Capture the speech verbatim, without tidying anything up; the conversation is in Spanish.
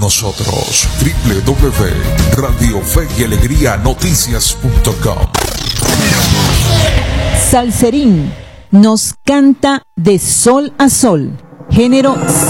nosotros. doble u doble u doble u punto radio fe y alegría noticias punto com. Salserín nos canta de sol a sol. Género